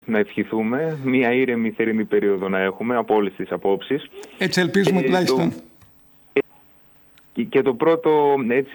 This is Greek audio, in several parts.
να ευχηθούμε. Μία ήρεμη θερινή περίοδο να έχουμε από όλες τις απόψεις. Έτσι ελπίζουμε τουλάχιστον. Και το πρώτο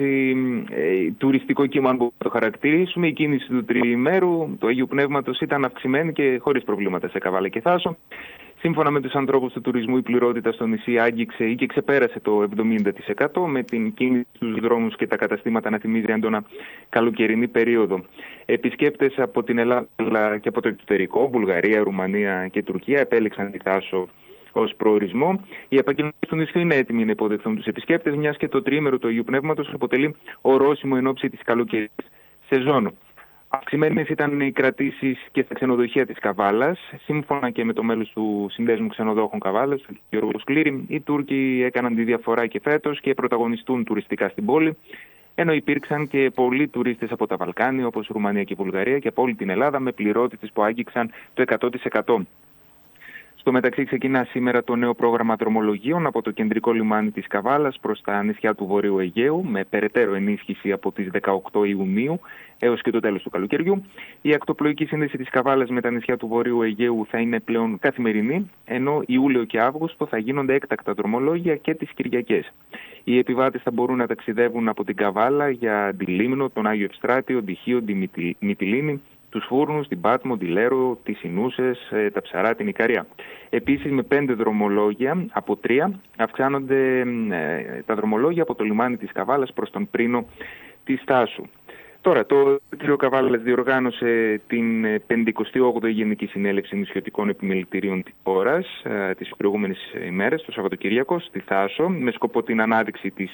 τουριστικό κύμα, αν μπορούμε να το χαρακτηρίσουμε, η κίνηση του τριημέρου του Αγίου Πνεύματος ήταν αυξημένη και χωρίς προβλήματα σε Καβάλα και Θάσο. Σύμφωνα με τους ανθρώπους του τουρισμού, η πληρότητα στο νησί άγγιξε ή και ξεπέρασε το 70%, με την κίνηση στους δρόμους και τα καταστήματα να θυμίζει έντονα καλοκαιρινή περίοδο. Επισκέπτες από την Ελλάδα και από το εξωτερικό, Βουλγαρία, Ρουμανία και Τουρκία, επέλεξαν τη Θάσο ως προορισμό. Οι επαγγελματίες του νησιού είναι έτοιμοι να υποδεχθούν τους επισκέπτες, μιας και το τριήμερο του Αγίου Πνεύματος αποτελεί ορόσημο εν ώψη της καλοκαιρινής σεζόν. Αυξημένες ήταν οι κρατήσεις και στα ξενοδοχεία της Καβάλας. Σύμφωνα και με το μέλος του Συνδέσμου Ξενοδόχων Καβάλας, τον Γιώργο Σκλήρη, οι Τούρκοι έκαναν τη διαφορά και φέτος και πρωταγωνιστούν τουριστικά στην πόλη, ενώ υπήρξαν και πολλοί τουρίστες από τα Βαλκάνια, όπως Ρουμανία και Βουλγαρία, και από όλη την Ελλάδα, με πληρότητες που άγγιξαν το 100%. Στο μεταξύ, ξεκινά σήμερα το νέο πρόγραμμα δρομολογίων από το κεντρικό λιμάνι της Καβάλας προς τα νησιά του Βορείου Αιγαίου, με περαιτέρω ενίσχυση από τις 18 Ιουνίου έως και το τέλος του καλοκαιριού. Η ακτοπλοϊκή σύνδεση της Καβάλας με τα νησιά του Βορείου Αιγαίου θα είναι πλέον καθημερινή, ενώ Ιούλιο και Αύγουστο θα γίνονται έκτακτα δρομολόγια και τις Κυριακές. Οι επιβάτες θα μπορούν να ταξιδεύουν από την Καβάλα για τη Λίμνο, τον Άγιο Ευστράτιο, τη Χίο, τη Μυτιλήνη, τους Φούρνους, την Πάτμο, τη Λέρο, τις Ινούσες, τα Ψαρά, την Ικαρία. Επίσης, με 5 δρομολόγια από 3 αυξάνονται τα δρομολόγια από το λιμάνι της Καβάλας προς τον Πρίνο της Θάσου. Τώρα, το κ. Καβάλας διοργάνωσε την 58η Γενική Συνέλευση Νησιωτικών Επιμελητηρίων της χώρας τις προηγούμενες ημέρες, το Σαββατοκύριακο, στη Θάσο, με σκοπό την ανάδειξη της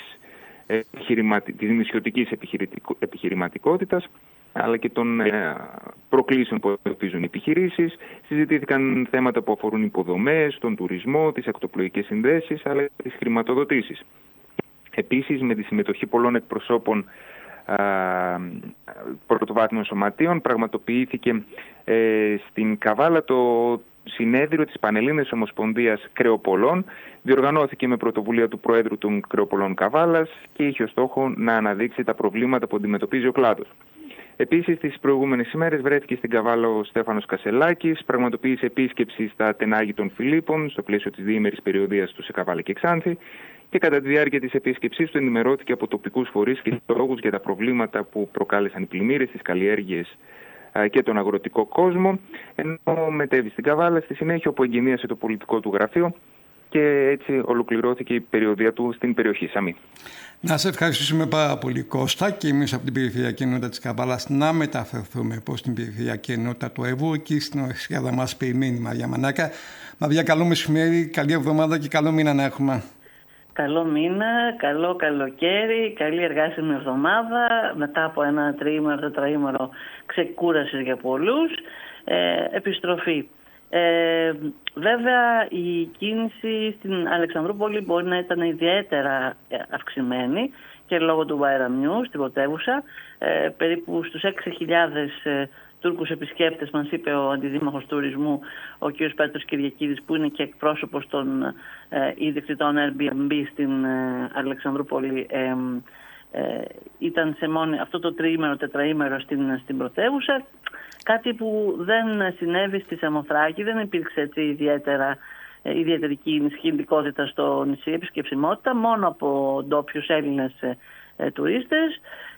νησιωτικής επιχειρηματικότητας, αλλά και των προκλήσεων που αντιμετωπίζουν οι επιχειρήσεις. Συζητήθηκαν θέματα που αφορούν υποδομές, τον τουρισμό, τις ακτοπλοϊκές συνδέσεις, αλλά και τις χρηματοδοτήσεις. Επίσης, με τη συμμετοχή πολλών εκπροσώπων πρωτοβάθμιων σωματείων, πραγματοποιήθηκε στην Καβάλα το συνέδριο της Πανελλήνιας Ομοσπονδίας Κρεοπολών. Διοργανώθηκε με πρωτοβουλία του Προέδρου των Κρεοπολών Καβάλας και είχε ως στόχο να αναδείξει τα προβλήματα που αντιμετωπίζει ο κλάδος. Επίσης, τις προηγούμενες ημέρες βρέθηκε στην Καβάλα ο Στέφανος Κασελάκης, πραγματοποίησε επίσκεψη στα Τενάγη των Φιλίππων στο πλαίσιο της διήμερης περιοδίας του σε Καβάλα και Ξάνθη, και κατά τη διάρκεια της επίσκεψής του ενημερώθηκε από τοπικούς φορείς και λόγους για τα προβλήματα που προκάλεσαν οι πλημμύρες, τις καλλιέργειες και τον αγροτικό κόσμο, ενώ μετέβη στην Καβάλα στη συνέχεια, όπου εγκαινίασε το πολιτικό του γραφείο και έτσι ολοκληρώθηκε η περιοδία του στην περιοχή Σαμή. Να σε ευχαριστήσουμε πάρα πολύ, Κώστα, και εμείς από την Περιφερειακή Ενότητα της Καβάλας να μεταφερθούμε προς την Περιφερειακή Ενότητα του Εύρου. Εκεί στην Ορεσιάδα μας περιμένει η Μαρία Μανάκα. Μαρία, καλό μεσημέρι, καλή εβδομάδα και καλό μήνα να έχουμε. Καλό μήνα, καλό καλοκαίρι, καλή εργάσιμη εβδομάδα, μετά από ένα τριήμερο, τετραήμερο ξεκούρασης για πολλούς, επιστροφή. Βέβαια, η κίνηση στην Αλεξανδρούπολη μπορεί να ήταν ιδιαίτερα αυξημένη και λόγω του Βαϊραμιού στην πρωτεύουσα. Περίπου στους 6.000 Τούρκους επισκέπτες, μας είπε ο Αντιδήμαρχος Τουρισμού, ο κ. Πέτρος Κυριακίδης, που είναι και εκπρόσωπος των ιδιοκτητών Airbnb στην Αλεξανδρούπολη, ήταν σε αυτό το τριήμερο, τετραήμερο στην πρωτεύουσα. Κάτι που δεν συνέβη στη Σαμοθράκη, δεν υπήρξε έτσι ιδιαίτερη κινητικότητα στο νησί, επισκεψιμότητα, μόνο από ντόπιους Έλληνες τουρίστες.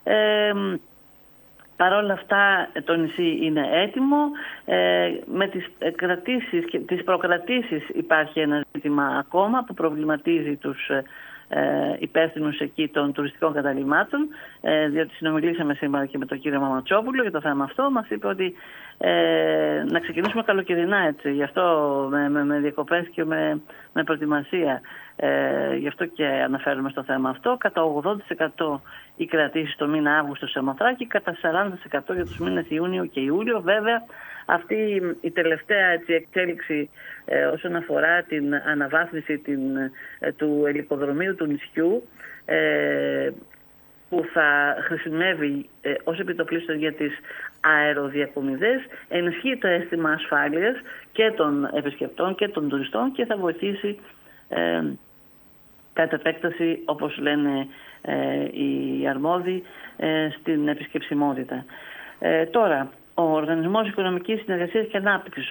Παρ' όλα αυτά το νησί είναι έτοιμο. Με τις προκρατήσεις υπάρχει ένα ζήτημα ακόμα που προβληματίζει τους υπεύθυνους εκεί των τουριστικών καταλυμάτων, διότι συνομιλήσαμε σήμερα και με τον κύριο Μαματσόπουλο για το θέμα αυτό. Μας είπε ότι να ξεκινήσουμε καλοκαιρινά, έτσι, γι' αυτό με διακοπές και με προετοιμασία. Γι' αυτό και αναφέρουμε στο θέμα αυτό. Κατά 80% οι κρατήσεις το μήνα Αύγουστο σε Σαμοθράκη, κατά 40% για τους μήνες Ιούνιο και Ιούλιο. Βέβαια, αυτή η τελευταία εξέλιξη όσον αφορά την αναβάθμιση του ελικοδρομίου του νησιού, που θα χρησιμεύει ως επιτοπλίστων για τις αεροδιακομιδές, ενισχύει το αίσθημα ασφάλειας και των επισκεπτών και των τουριστών και θα βοηθήσει κατ' επέκταση, όπως λένε οι αρμόδιοι, στην επισκεψιμότητα. Τώρα, ο Οργανισμός Οικονομικής Συνεργασίας και Ανάπτυξης,